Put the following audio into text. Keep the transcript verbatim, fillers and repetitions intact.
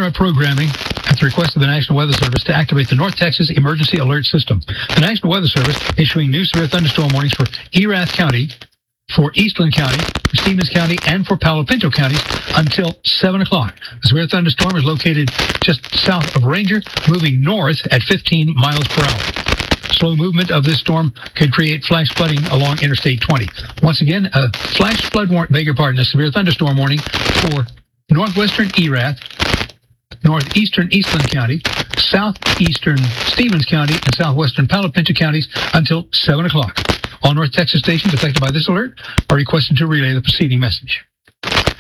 interrupt programming at the request of the National Weather Service to activate the North Texas Emergency Alert System. The National Weather Service issuing new severe thunderstorm warnings for Erath County, for Eastland County, for Stevens County, and for Palo Pinto counties until seven o'clock. The severe thunderstorm is located just south of Ranger, moving north at fifteen miles per hour. Slow movement of this storm could create flash flooding along Interstate twenty. Once again, a flash flood warning, beg your pardon, a severe thunderstorm warning for northwestern Erath, northeastern Eastland County, southeastern Stevens County, and southwestern Palo Pinto counties until seven o'clock. All North Texas stations affected by this alert are requested to relay the preceding message.